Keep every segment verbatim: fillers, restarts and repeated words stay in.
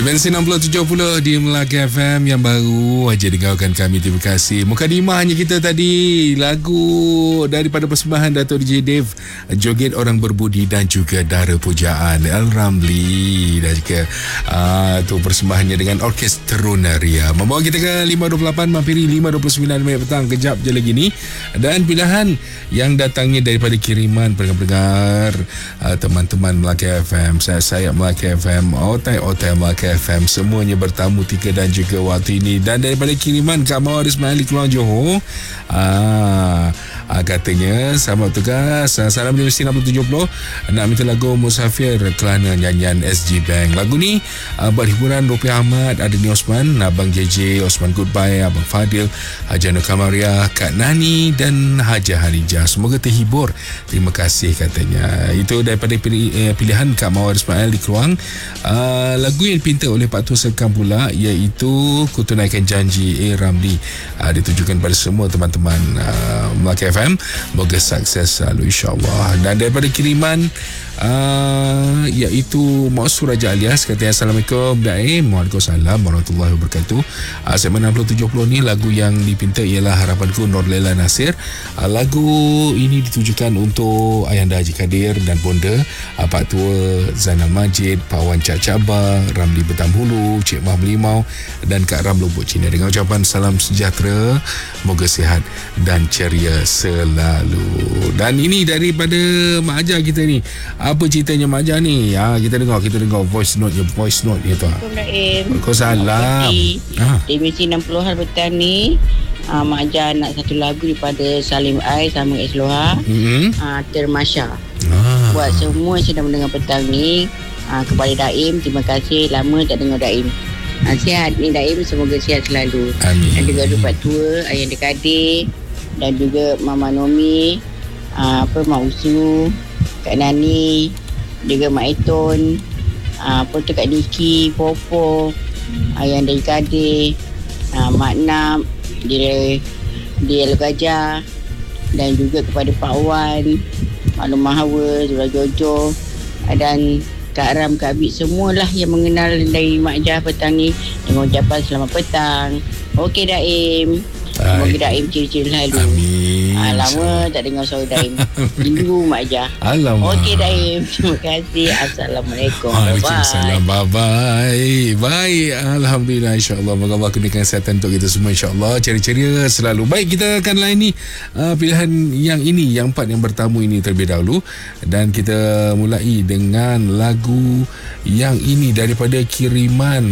Dimensi enam puluh tujuh puluh di Melaka F M yang baru aja dengarkan kami. Terima kasih. Mukadimahnya kita tadi lagu daripada persembahan Dato' D J Dave, Joget Orang Berbudi dan juga Dara Pujaan Al Ramli, dan juga uh, tu persembahannya dengan Orkestro Naria. Membawa kita ke lima dua puluh lapan mampiri lima dua puluh sembilan minit petang. Kejap je lagi ni. Dan pilihan yang datangnya daripada kiriman pendengar-pendengar uh, teman-teman Melaka F M, saya-saya Melaka F M, otai-otai Melaka F M, semuanya bertamu tiga dan juga waktu ini. Dan daripada kiriman Kak Mawar Ismail Keluang Johor, ah, ah, katanya selamat tugas, salam di Dimensi enam puluh tujuh puluh, nak minta lagu Musafir kerana nyanyian S G Bank. Lagu ni ah, buat hiburan Rupiah Ahmad, Adini Osman, Abang J J, Osman Goodbye, Abang Fadil, Haja Nur Kamaria, Kak Nani dan Haja Harijah. Semoga terhibur. Terima kasih katanya. Itu daripada pilihan Kak Mawar Ismail di Keluang. Ah, lagu yang dipinta oleh Pak Tua Sekam pula iaitu Ku Tunaikan Janji A. Ramli, uh, ditujukan pada semua teman-teman uh, Melaka F M. Moga sukses selalu insyaAllah. Dan daripada kiriman uh, iaitu Maksud Raja Alias, katanya Assalamualaikum Daim. Waalaikumsalam warahmatullahi wabarakatuh. uh, Segmen enam puluh tujuh puluh ni lagu yang dipinta ialah Harapanku Nur Lela Nasir. uh, Lagu ini ditujukan untuk Ayahanda Haji Kadir dan Bonda, uh, Pak Tua Zainal Majid, Pak Wan Cak Cabar, Ramli Betam Hulu, Cik Mah Melimau dan Kak Ram Lubuk Cina, dengan ucapan salam sejahtera, moga sihat dan ceria selalu. Dan ini daripada Mak Ajar kita ni. Apa ceritanya Mak Ajar ni? Ha, kita dengar, kita dengar voice note je, voice note dia tu. Assalamualaikum. Waalaikumsalam. Ha. Di Dimensi enam puluhan petang ni, uh, Mak Ajar nak satu lagu daripada Salim Ai sama Esloha, mm-hmm. uh, Termasya. Ah. Buat semua yang sedang mendengar petang ni, uh, kepada Daim, terima kasih, lama tak dengar Daim. Ha, sihat ni Daim, semoga sihat selalu. Amin. Dan juga Pak Tua, Ayahanda Kadir, dan juga Mama Nomi, uh, apa Mak Usu, Kak Nani, juga Mak Eton, uh, apa tu Kak Niki, Popo, Ayahanda Kadir, uh, Mak Nam, dia dia Gajah, dan juga kepada Pak Wan, Maklum Mahawa, Zura Jojo, dan Kak Ram, Kak Bik, semualah yang mengenal dari Mak Jah petang ni, dengan ucapan selamat petang. Okey Daim, semoga Daim ciri-ciri selalu. Amin. Ah, lama tak dengar suara Daim. Rindu Mak Jah. Alamak. Okey Daim, terima kasih. Assalamualaikum. Waalaikumsalam. Bye-bye. Baik, Alhamdulillah, insyaAllah. Moga Allah kurniakan kesihatan untuk kita semua, insyaAllah. Ceria-ceria selalu. Baik, kita akan layani uh, pilihan yang ini, yang empat yang bertamu ini terlebih dahulu. Dan kita mulai dengan lagu yang ini daripada kiriman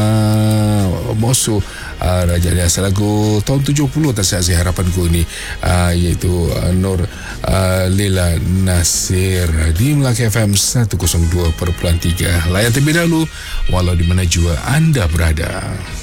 uh, Moso uh, Raja Alias, lagu tahun tujuh puluh tak salah saya, Harapanku ini, uh, iaitu uh, Nur uh, Lela Nasir di Melaka F M seratus dua perpuluhan tiga. Layan terlebih dahulu walau di mana jua anda berada.